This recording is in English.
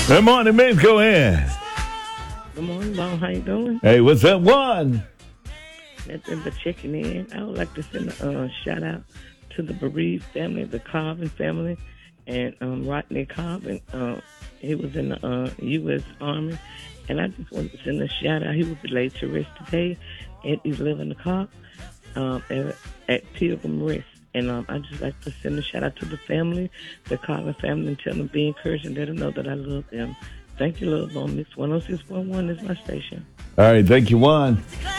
Good morning, Miss. Go ahead. Good morning, Long. How you doing? Hey, what's up, one? Nothing but checking in. I would like to send a shout out to the bereaved family, the Carvin family, and Rodney Carvin. He was in the U.S. Army, and I just wanted to send a shout out. He will be laid to rest today at 11 o'clock at Pilgrim Rest. And I just like to send a shout out to the family, the Carvin family, and tell them be encouraged and let them know that I love them. Thank you, love, on this 106.1 is my station. All right, thank you, Juan.